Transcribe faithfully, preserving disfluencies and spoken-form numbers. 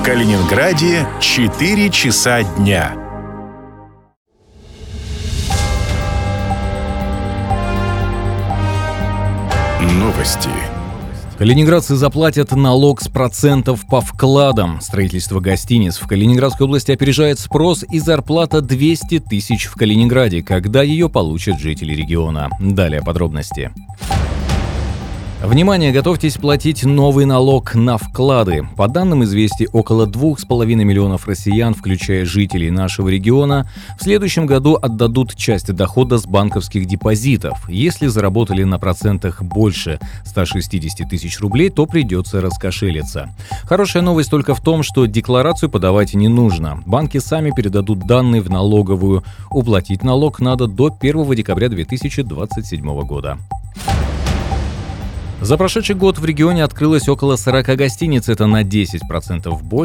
Калининграде четыре часа дня. Новости. Калининградцы заплатят налог с процентов по вкладам. Строительство гостиниц в Калининградской области опережает спрос, и зарплата двести тысяч в Калининграде, когда ее получат жители региона. Далее подробности. Внимание, готовьтесь платить новый налог на вклады. По данным «Известий», около двух с половиной миллионов россиян, включая жителей нашего региона, в следующем году отдадут часть дохода с банковских депозитов. Если заработали на процентах больше ста шестидесяти тысяч рублей, то придется раскошелиться. Хорошая новость только в том, что декларацию подавать не нужно. Банки сами передадут данные в налоговую. Уплатить налог надо до первого декабря две тысячи двадцать седьмого года. За прошедший год в регионе открылось около сорока гостиниц, это на десять процентов больше,